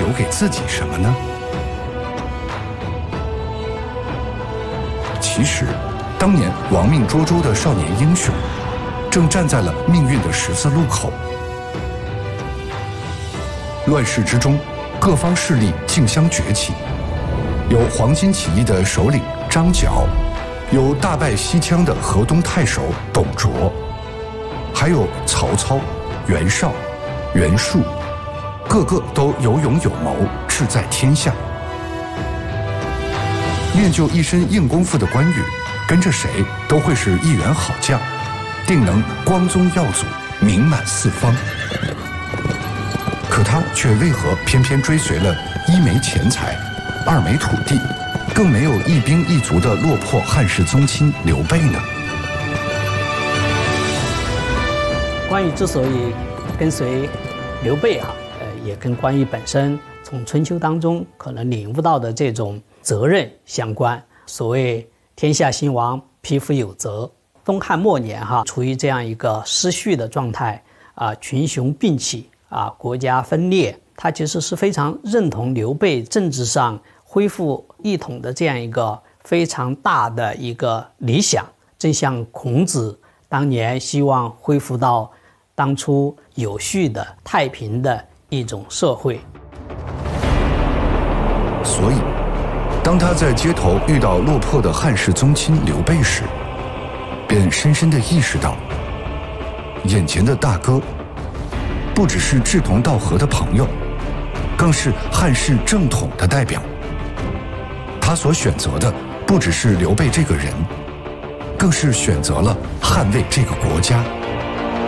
给自己什么呢？其实，当年亡命涿州的少年英雄，正站在了命运的十字路口。乱世之中，各方势力竞相崛起，有黄巾起义的首领张角，有大败西羌的河东太守董卓，还有曹操、袁绍、袁术，个个都有勇有谋，志在天下。练就一身硬功夫的关羽，跟着谁都会是一员好将，定能光宗耀祖，名满四方。可他却为何偏偏追随了一没钱财，二没土地，更没有一兵一卒的落魄汉室宗亲刘备呢？ 关羽之所以跟随刘备也跟关羽本身从春秋当中可能领悟到的这种责任相关。所谓天下兴亡，匹夫有责。东汉末年处于这样一个失序的状态群雄并起国家分裂，他其实是非常认同刘备政治上恢复一统的这样一个非常大的一个理想，正像孔子当年希望恢复到当初有序的太平的一种社会。 所以当他在街头遇到落魄的汉室宗亲刘备时，便深深地意识到，眼前的大哥不只是志同道合的朋友，更是汉室正统的代表。他所选择的不只是刘备这个人，更是选择了捍卫这个国家。